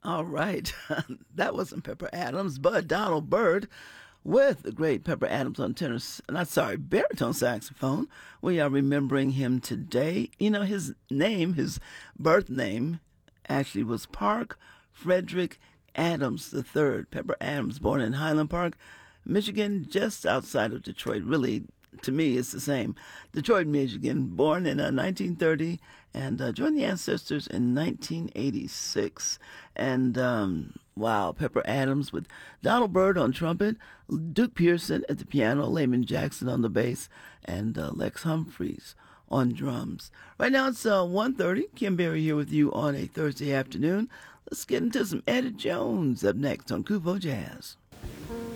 All right. That wasn't Pepper Adams, but Donald Byrd with the great Pepper Adams on tenor, not sorry, baritone saxophone. We are remembering him today. You know, his name, his birth name, actually was Park Frederick Adams III. Pepper Adams, born in Highland Park, Michigan, just outside of Detroit. Really, to me, it's the same. Detroit, Michigan, born in 1930 and joined the Ancestors in 1986. And wow, Pepper Adams with Donald Byrd on trumpet, Duke Pearson at the piano, Layman Jackson on the bass, and Lex Humphreys on drums. Right now it's 1:30. Kim Berry here with you on a Thursday afternoon. Let's get into some Eddie Jones up next on Kupo Jazz.